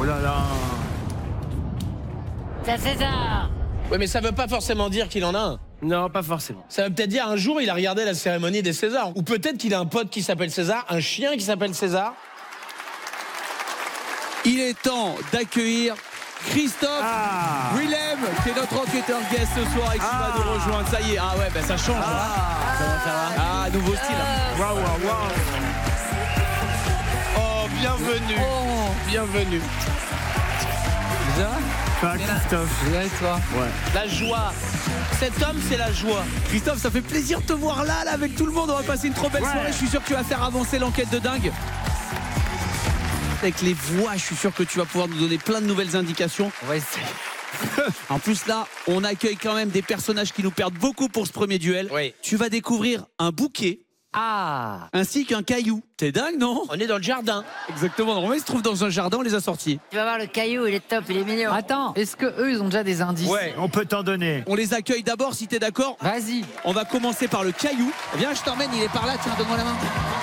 Oh là là. C'est César. Ouais, mais ça veut pas forcément dire qu'il en a un. Non, pas forcément. Ça veut peut-être dire un jour il a regardé la cérémonie des Césars. Ou peut-être qu'il a un pote qui s'appelle César, un chien qui s'appelle César. Il est temps d'accueillir Christophe Willem, qui est notre enquêteur guest ce soir et qui va nous rejoindre. Ça y est, ah ouais, ben ça change. Ah, nouveau style. Waouh, waouh, waouh. Oh, bienvenue. Bienvenue. Déjà Ça va, Christophe? Bien et toi? Ouais. La joie. Cet homme, c'est la joie. Christophe, ça fait plaisir de te voir là avec tout le monde. On va passer une trop belle soirée. Je suis sûr que tu vas faire avancer l'enquête de dingue. Avec les voix, je suis sûr que tu vas pouvoir nous donner plein de nouvelles indications. On va essayer. En plus là, on accueille quand même des personnages qui nous perdent beaucoup pour ce premier duel. Oui. Tu vas découvrir un bouquet ainsi qu'un caillou. T'es dingue, non? On est dans le jardin. Exactement, normalement ils se trouvent dans un jardin, on les a sortis. Tu vas voir le caillou, il est top, il est mignon. Attends, est-ce que eux ils ont déjà des indices? Ouais, on peut t'en donner. On les accueille d'abord si t'es d'accord. Vas-y. On va commencer par le caillou. Viens, je t'emmène, il est par là, tiens, donne-moi la main.